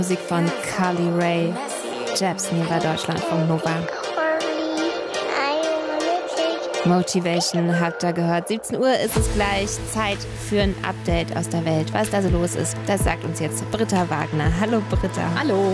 Musik von Carly Rae Jepsen bei Deutschlandfunk Nova. Motivation habt ihr gehört. 17 Uhr ist es gleich. Zeit für ein Update aus der Welt. Was da so los ist, das sagt uns jetzt Britta Wagner. Hallo Britta. Hallo.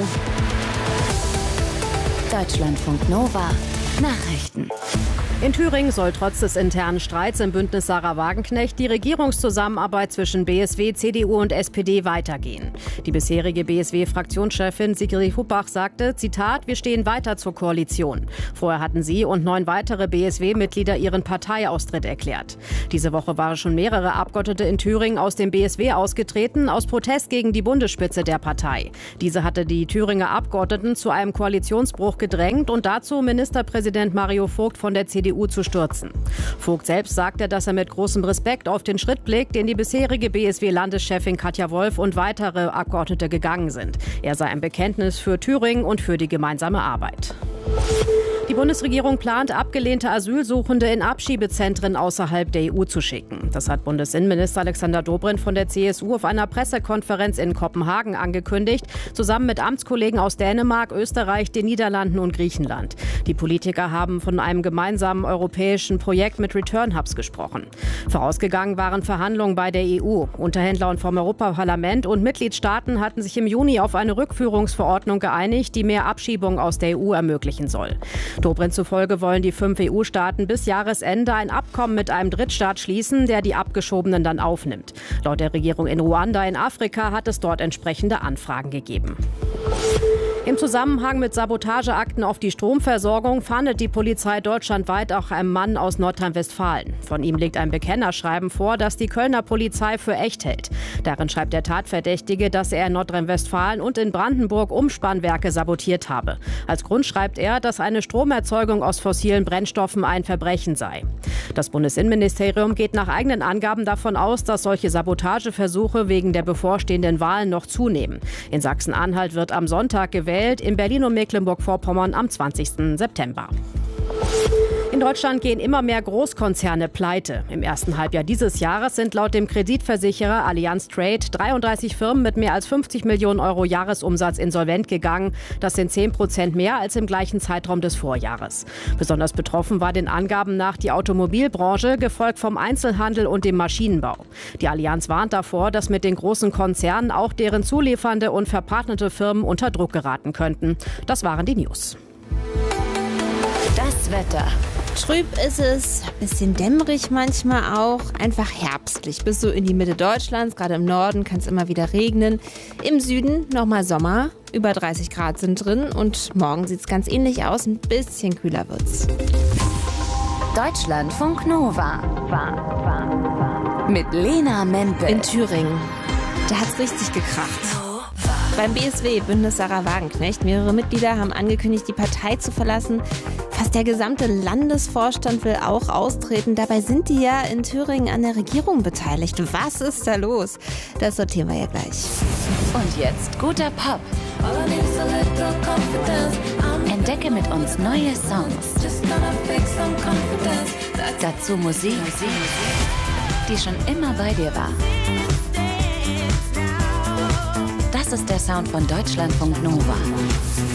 Deutschlandfunk Nova. Nachrichten. In Thüringen soll trotz des internen Streits im Bündnis Sarah Wagenknecht die Regierungszusammenarbeit zwischen BSW, CDU und SPD weitergehen. Die bisherige BSW-Fraktionschefin Sigrid Hupach sagte, Zitat, wir stehen weiter zur Koalition. Vorher hatten sie und 9 weitere BSW-Mitglieder ihren Parteiaustritt erklärt. Diese Woche waren schon mehrere Abgeordnete in Thüringen aus dem BSW ausgetreten, aus Protest gegen die Bundesspitze der Partei. Diese hatte die Thüringer Abgeordneten zu einem Koalitionsbruch gedrängt und dazu Ministerpräsident Mario Vogt von der CDU zu stürzen. Vogt selbst sagte, dass er mit großem Respekt auf den Schritt blickt, den die bisherige BSW-Landeschefin Katja Wolf und weitere Abgeordnete gegangen sind. Er sei ein Bekenntnis für Thüringen und für die gemeinsame Arbeit. Die Bundesregierung plant, abgelehnte Asylsuchende in Abschiebezentren außerhalb der EU zu schicken. Das hat Bundesinnenminister Alexander Dobrindt von der CSU auf einer Pressekonferenz in Kopenhagen angekündigt, zusammen mit Amtskollegen aus Dänemark, Österreich, den Niederlanden und Griechenland. Die Politiker haben von einem gemeinsamen europäischen Projekt mit Return Hubs gesprochen. Vorausgegangen waren Verhandlungen bei der EU. Unterhändler und vom Europaparlament und Mitgliedstaaten hatten sich im Juni auf eine Rückführungsverordnung geeinigt, die mehr Abschiebungen aus der EU ermöglichen soll. Dobrindt zufolge wollen die 5 EU-Staaten bis Jahresende ein Abkommen mit einem Drittstaat schließen, der die Abgeschobenen dann aufnimmt. Laut der Regierung in Ruanda in Afrika hat es dort entsprechende Anfragen gegeben. Im Zusammenhang mit Sabotageakten auf die Stromversorgung fahndet die Polizei deutschlandweit auch einen Mann aus Nordrhein-Westfalen. Von ihm liegt ein Bekennerschreiben vor, das die Kölner Polizei für echt hält. Darin schreibt der Tatverdächtige, dass er in Nordrhein-Westfalen und in Brandenburg Umspannwerke sabotiert habe. Als Grund schreibt er, dass eine Stromerzeugung aus fossilen Brennstoffen ein Verbrechen sei. Das Bundesinnenministerium geht nach eigenen Angaben davon aus, dass solche Sabotageversuche wegen der bevorstehenden Wahlen noch zunehmen. In Sachsen-Anhalt wird am Sonntag gewählt, in Berlin und Mecklenburg-Vorpommern am 20. September. In Deutschland gehen immer mehr Großkonzerne pleite. Im ersten Halbjahr dieses Jahres sind laut dem Kreditversicherer Allianz Trade 33 Firmen mit mehr als 50 Millionen Euro Jahresumsatz insolvent gegangen. Das sind 10% mehr als im gleichen Zeitraum des Vorjahres. Besonders betroffen war den Angaben nach die Automobilbranche, gefolgt vom Einzelhandel und dem Maschinenbau. Die Allianz warnt davor, dass mit den großen Konzernen auch deren zuliefernde und verpartnerte Firmen unter Druck geraten könnten. Das waren die News. Das Wetter. Trüb ist es, bisschen dämmerig manchmal auch, einfach herbstlich. Bis so in die Mitte Deutschlands, gerade im Norden kann es immer wieder regnen. Im Süden nochmal Sommer, über 30 Grad sind drin und morgen sieht es ganz ähnlich aus, ein bisschen kühler wird's. Deutschlandfunk Nova. Mit Lena Mempel. In Thüringen, da hat's richtig gekracht. Beim BSW, Bündnis Sarah Wagenknecht, mehrere Mitglieder haben angekündigt, die Partei zu verlassen. Fast der gesamte Landesvorstand will auch austreten. Dabei sind die ja in Thüringen an der Regierung beteiligt. Was ist da los? Das sortieren wir ja gleich. Und jetzt guter Pop. Entdecke mit uns neue Songs. Dazu Musik, die schon immer bei dir war. Das ist der Sound von Deutschlandfunk Nova.